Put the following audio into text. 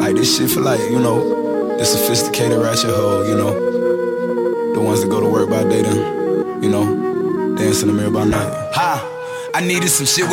Like this shit for like, you know, the sophisticated ratchet hoe, you know, the ones that go to work by day then, you know, dance in the mirror by night. Ha! I needed some shit with